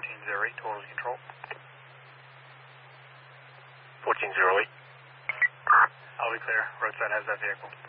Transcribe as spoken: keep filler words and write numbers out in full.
fourteen zero eight, total control. fourteen zero eight. I'll be clear. Roadside has that vehicle.